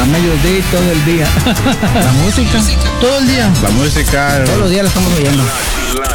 A mediodía y todo el día. La música, todo el día. La música. Todos los días la estamos oyendo.